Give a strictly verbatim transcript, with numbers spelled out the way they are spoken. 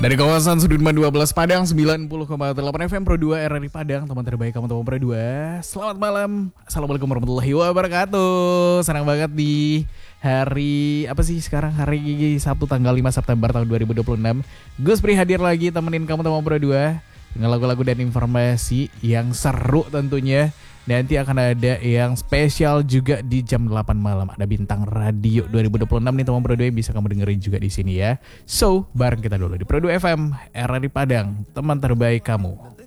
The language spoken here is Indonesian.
Dari kawasan Sudirman dua belas Padang sembilan puluh koma delapan F M Pro dua R R I Padang, teman terbaik kamu teman Pro dua. Selamat malam. Assalamualaikum warahmatullahi wabarakatuh. Senang banget di hari apa sih sekarang, hari Sabtu tanggal lima September tahun dua ribu dua puluh enam. Gus Pri hadir lagi temenin kamu teman Pro dua dengan lagu-lagu dan informasi yang seru tentunya. Nanti akan ada yang spesial juga di jam delapan malam. Ada Bintang Radio dua ribu dua puluh enam nih teman Pro dua yang bisa kamu dengerin juga di sini ya. So, bareng kita dulu di Pro dua F M R R I Padang, teman terbaik kamu.